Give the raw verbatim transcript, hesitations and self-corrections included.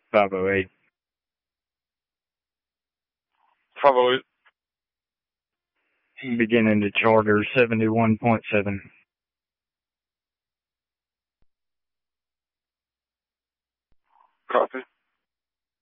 five oh eight. five oh eight. Beginning to charter seventy-one point seven. Copy.